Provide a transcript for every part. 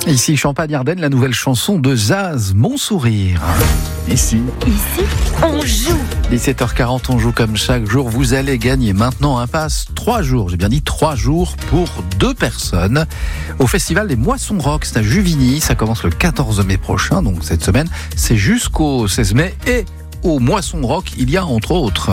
Ici, Champagne-Ardenne, la nouvelle chanson de Zaz, Mon Sourire. Ici, on joue. 17h40, on joue comme chaque jour. Vous allez gagner maintenant un pass 3 jours, j'ai bien dit 3 jours pour 2 personnes au festival des Moissons Rock. C'est à Juvigny, ça commence le 14 mai prochain, donc cette semaine, c'est jusqu'au 16 mai. Et au Moissons Rock, il y a entre autres...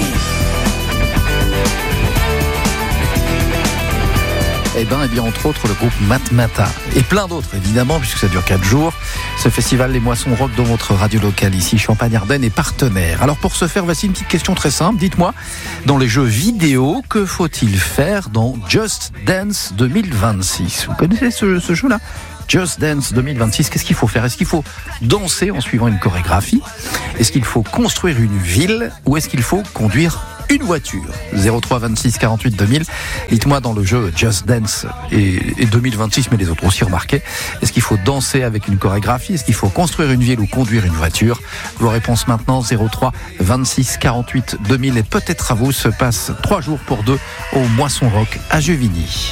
Eh bien, entre autres, le groupe Matmata. Et plein d'autres, évidemment, puisque ça dure 4 jours. Ce festival, les Moissons Rock, dont votre radio locale ici, Champagne-Ardenne, est partenaire. Alors, pour ce faire, voici une petite question très simple. Dites-moi, dans les jeux vidéo, que faut-il faire dans Just Dance 2026 ? Vous connaissez ce jeu-là ? Just Dance 2026, qu'est-ce qu'il faut faire ? Est-ce qu'il faut danser en suivant une chorégraphie ? Est-ce qu'il faut construire une ville ? Ou est-ce qu'il faut conduire une voiture ? 03 26 48 2000. Dites-moi, dans le jeu Just Dance et 2026, mais les autres aussi, remarquez, est-ce qu'il faut danser avec une chorégraphie ? Est-ce qu'il faut construire une ville ou conduire une voiture ? Vos réponses maintenant, 03 26 48 2000. Et peut-être à vous se passe 3 jours pour 2 au Moissons Rock à Juvigny.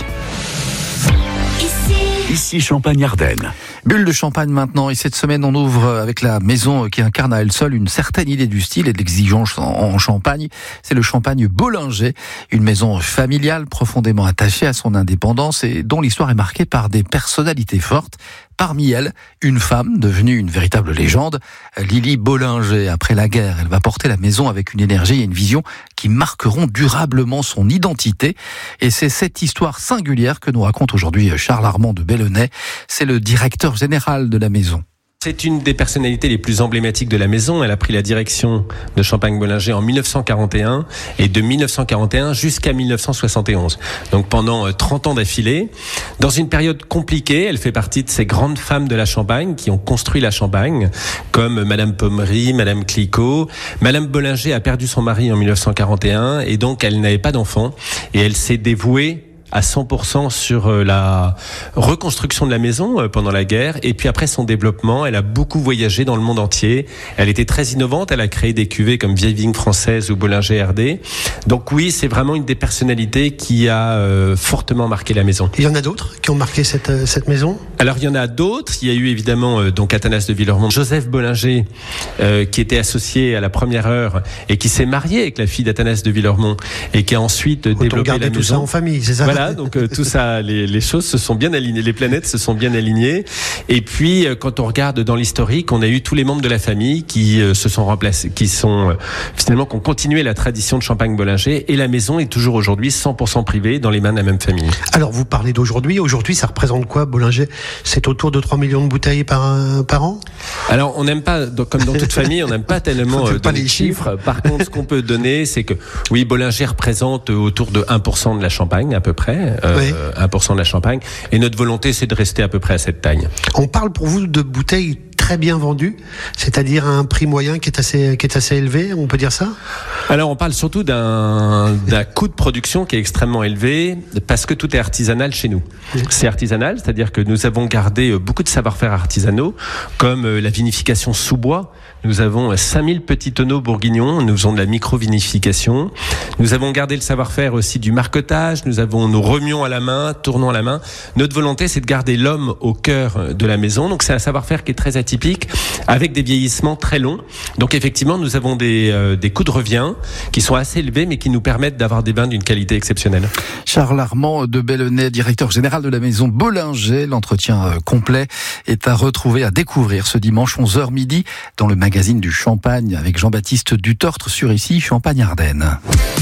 Ici Champagne-Ardenne. Bulle de champagne maintenant, et cette semaine on ouvre avec la maison qui incarne à elle seule une certaine idée du style et de l'exigence en champagne. C'est le Champagne Bollinger, une maison familiale profondément attachée à son indépendance et dont l'histoire est marquée par des personnalités fortes. Parmi elles, une femme devenue une véritable légende, Lily Bollinger. Après la guerre, elle va porter la maison avec une énergie et une vision qui marqueront durablement son identité. Et c'est cette histoire singulière que nous raconte aujourd'hui Charles Armand de Bellonnet. C'est le directeur général de la maison. C'est une des personnalités les plus emblématiques de la maison. Elle a pris la direction de Champagne Bollinger en 1941 et de 1941 jusqu'à 1971. Donc pendant 30 ans d'affilée. Dans une période compliquée, elle fait partie de ces grandes femmes de la Champagne qui ont construit la Champagne, comme Madame Pommery, Madame Clicquot. Madame Bollinger a perdu son mari en 1941 et donc elle n'avait pas d'enfant et elle s'est dévouée à 100% sur la reconstruction de la maison pendant la guerre. Et puis après son développement, elle a beaucoup voyagé dans le monde entier. Elle était très innovante. Elle a créé des cuvées comme Vieille Vigne Française ou Bollinger RD. Donc oui, c'est vraiment une des personnalités qui a fortement marqué la maison. Il y en a d'autres qui ont marqué cette maison ? Alors il y en a d'autres. Il y a eu évidemment donc Athanas de Villermont, Joseph Bollinger, qui était associé à la première heure et qui s'est marié avec la fille d'Athanas de Villermont et qui a ensuite développé la maison. Tout ça en famille, c'est ça ? Voilà. Donc tout ça, les choses se sont bien alignées, les planètes se sont bien alignées. Et puis quand on regarde dans l'historique, on a eu tous les membres de la famille qui se sont remplacés, qui ont continué la tradition de Champagne Bollinger. Et la maison est toujours aujourd'hui 100% privée dans les mains de la même famille. Alors vous parlez d'aujourd'hui. Aujourd'hui, ça représente quoi, Bollinger ? C'est autour de 3 millions de bouteilles par an ? Alors on n'aime pas, comme dans toute famille, on n'aime pas tellement les chiffres. Par contre, ce qu'on peut donner, c'est que oui, Bollinger représente autour de 1% de la Champagne à peu près. Oui. 1% de la Champagne. Et notre volonté, c'est de rester à peu près à cette taille. On parle pour vous de bouteilles très bien vendues, c'est-à-dire à un prix moyen qui est assez élevé, on peut dire ça ? Alors on parle surtout d'un coût de production qui est extrêmement élevé parce que tout est artisanal chez nous. C'est artisanal, c'est-à-dire que nous avons gardé beaucoup de savoir-faire artisanaux comme la vinification sous bois. Nous avons 5000 petits tonneaux bourguignons, nous faisons de la micro-vinification. Nous avons gardé le savoir-faire aussi du marquetage, nous avons nos remions à la main, tournons à la main. Notre volonté, c'est de garder l'homme au cœur de la maison. Donc c'est un savoir-faire qui est très atypique, avec des vieillissements très longs. Donc effectivement, nous avons des coûts de revient qui sont assez élevés, mais qui nous permettent d'avoir des vins d'une qualité exceptionnelle. Charles Armand de Bellonnet, directeur général de la maison Bollinger. L'entretien complet est à retrouver, à découvrir ce dimanche 11h midi dans le magazine du Champagne avec Jean-Baptiste Dutortre sur ici Champagne-Ardenne.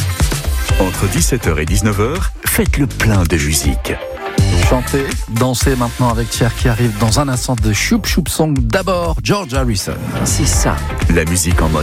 Entre 17h et 19h, faites le plein de musique. Chantez, dansez maintenant avec Cher qui arrive dans un instant de Choup Choup Song. D'abord, George Harrison. C'est ça, la musique en mode